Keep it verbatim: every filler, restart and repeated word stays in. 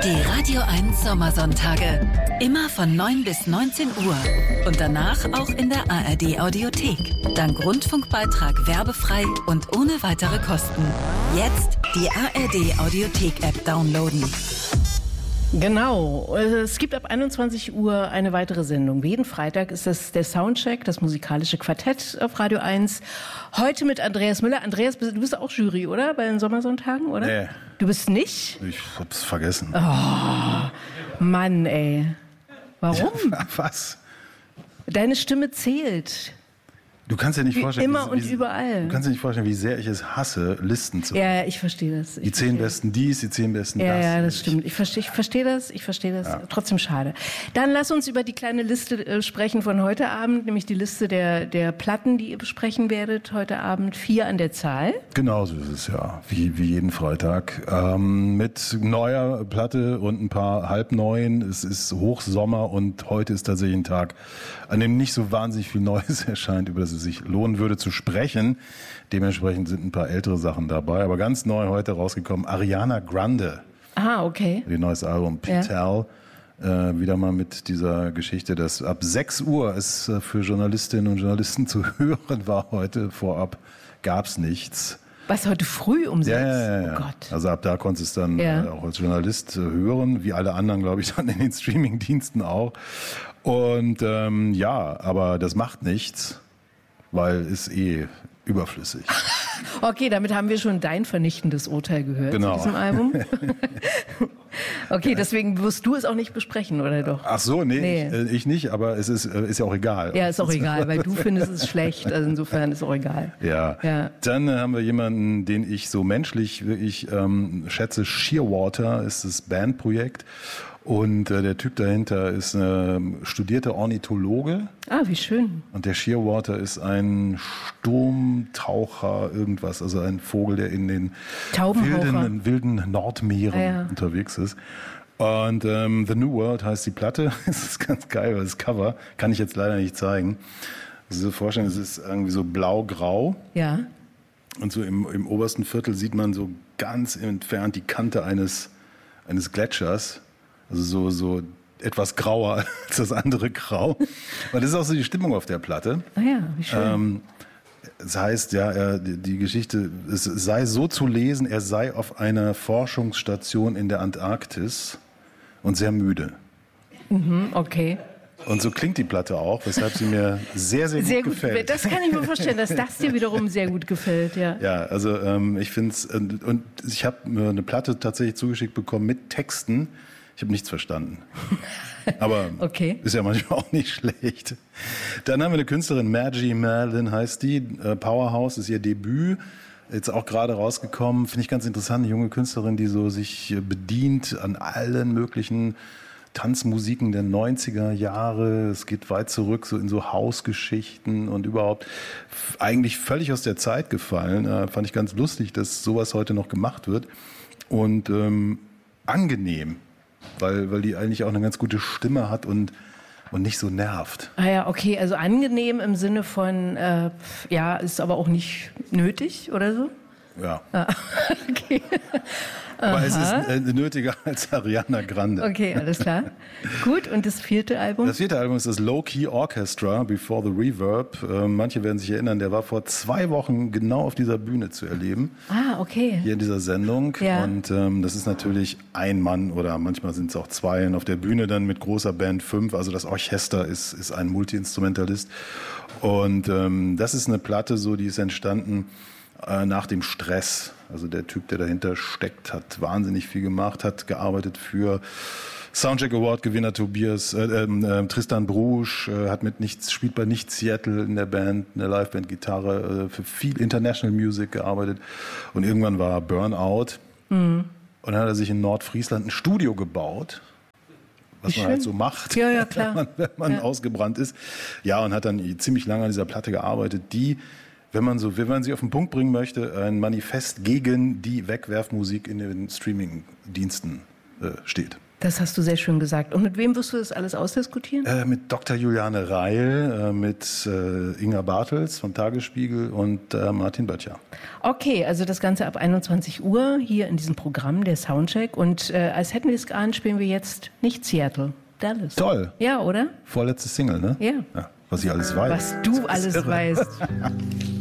Die Radio eins Sommersonntage. Immer von neun bis neunzehn Uhr. Und danach auch in der A R D Audiothek. Dank Rundfunkbeitrag werbefrei und ohne weitere Kosten. Jetzt die A R D Audiothek-App downloaden. Genau. Es gibt ab einundzwanzig Uhr eine weitere Sendung. Jeden Freitag ist das der Soundcheck, das musikalische Quartett auf Radio eins. Heute mit Andreas Müller. Andreas, du bist auch Jury, oder? Bei den Sommersonntagen, oder? Nee. Du bist nicht? Ich hab's vergessen. Oh, Mann, ey. Warum? Ja, was? Deine Stimme zählt. Du kannst dir nicht Wie vorstellen, immer wie, und wie, überall. Du kannst dir nicht vorstellen, wie sehr ich es hasse, Listen zu machen. Ja, ich verstehe das. Ich die zehn verstehe. besten dies, die zehn besten Ja, das. ja, das stimmt. Ich verstehe, ich verstehe das, ich verstehe das. Ja. Trotzdem schade. Dann lass uns über die kleine Liste äh, sprechen von heute Abend, nämlich die Liste der, der Platten, die ihr besprechen werdet heute Abend. Vier an der Zahl. Genau so ist es, ja. Wie, wie jeden Freitag. Ähm, mit neuer Platte und ein paar halbneuen. Es ist Hochsommer und heute ist tatsächlich ein Tag, an dem nicht so wahnsinnig viel Neues erscheint, über das es sich lohnen würde zu sprechen. Dementsprechend sind ein paar ältere Sachen dabei, aber ganz neu heute rausgekommen, Ariana Grande. Ah, okay. Ihr neues Album Pitel. Ja. Äh, wieder mal mit dieser Geschichte, dass ab sechs Uhr es äh, für Journalistinnen und Journalisten zu hören war heute. Vorab gab's nichts. Was, heute früh um sechs? Ja, ja, ja. Oh Gott. Also ab da konntest du es dann Ja. äh, auch als Journalist äh, hören, wie alle anderen, glaube ich, dann in den Streamingdiensten auch. Und ähm, ja, aber das macht nichts, weil ist eh überflüssig. Okay, damit haben wir schon dein vernichtendes Urteil gehört Genau. zu diesem Album. Okay, deswegen wirst du es auch nicht besprechen, oder doch? Ach so, nee, Nee. Ich, äh, ich nicht, aber es ist, äh, ist ja auch egal. Ja, ist auch egal, weil du findest es schlecht. Also insofern ist auch egal. Ja. Ja. Dann äh, haben wir jemanden, den ich so menschlich wirklich ähm, schätze. Shearwater ist das Bandprojekt. Und äh, der Typ dahinter ist ein studierter Ornithologe. Ah, wie schön. Und der Shearwater ist ein Sturmtaucher, irgendwas, also ein Vogel, der in den Taubenhaucher. wilden, wilden Nordmeeren Ah, ja. unterwegs ist. Und ähm, The New World heißt die Platte. Das ist ganz geil, weil das Cover kann ich jetzt leider nicht zeigen. Also so vorstellen, es ist irgendwie so blau-grau. Ja. Und so im, im obersten Viertel sieht man so ganz entfernt die Kante eines, eines Gletschers. Also so, so etwas grauer als das andere Grau. Und das ist auch so die Stimmung auf der Platte. Ah ja, wie schön. Ähm, das heißt, ja, er, die, die Geschichte, es sei so zu lesen, er sei auf einer Forschungsstation in der Antarktis und sehr müde. Mhm, okay. Und so klingt die Platte auch, weshalb sie mir sehr, sehr gut, Sehr gut. gefällt. Das kann ich mir vorstellen, dass das dir wiederum sehr gut gefällt, ja. Ja, also ähm, ich finde es, und, und ich habe mir eine Platte tatsächlich zugeschickt bekommen mit Texten. Ich habe nichts verstanden. Aber Okay. ist ja manchmal auch nicht schlecht. Dann haben wir eine Künstlerin, Maggie Merlin heißt die. Powerhouse ist ihr Debüt. Jetzt auch gerade rausgekommen. Finde ich ganz interessant. Eine junge Künstlerin, die so sich bedient an allen möglichen Tanzmusiken der neunziger Jahre. Es geht weit zurück, so in so Hausgeschichten und überhaupt eigentlich völlig aus der Zeit gefallen. Äh, fand ich ganz lustig, dass sowas heute noch gemacht wird. Und ähm, angenehm. Weil, weil die eigentlich auch eine ganz gute Stimme hat und, und nicht so nervt. Ah ja, okay, also angenehm im Sinne von, äh, ja, ist aber auch nicht nötig oder so? Ja. Ah, okay. Aber es ist äh, nötiger als Ariana Grande. Okay, alles klar. Gut, und das vierte Album? Das vierte Album ist das Low Key Orchestra, Before the Reverb. Äh, manche werden sich erinnern, der war vor zwei Wochen genau auf dieser Bühne zu erleben. Ah, okay. Hier in dieser Sendung. Ja. Und ähm, das ist natürlich ein Mann oder manchmal sind es auch zwei. Und auf der Bühne dann mit großer Band fünf. Also das Orchester ist, ist ein Multi-Instrumentalist. Und ähm, das ist eine Platte, so die ist entstanden äh, nach dem Stress. Also der Typ, der dahinter steckt, hat wahnsinnig viel gemacht, hat gearbeitet für Soundcheck Award Gewinner Tobias äh, äh, Tristan Brusch, äh, hat mit nichts, spielt bei Nicht Seattle in der Band, in der Liveband Gitarre, äh, für viel International Music gearbeitet und irgendwann war Burnout mhm. und dann hat er sich in Nordfriesland ein Studio gebaut, was Wie man schön. halt so macht, Ja, ja, klar. wenn man, wenn man Ja. ausgebrannt ist. Ja, und hat dann ziemlich lange an dieser Platte gearbeitet, die, wenn man so, wenn man sie auf den Punkt bringen möchte, ein Manifest gegen die Wegwerfmusik in den Streaming-Diensten äh, steht. Das hast du sehr schön gesagt. Und mit wem wirst du das alles ausdiskutieren? Äh, mit Doktor Juliane Reil, äh, mit äh, Inga Bartels vom Tagesspiegel und äh, Martin Böttcher. Okay, also das Ganze ab einundzwanzig Uhr hier in diesem Programm, der Soundcheck. Und äh, als hätten wir es geahnt, spielen wir jetzt nicht Seattle, Dallas. Toll. Ja, oder? Vorletzte Single, ne? Ja. Ja, was ich alles weiß. Was du alles weißt.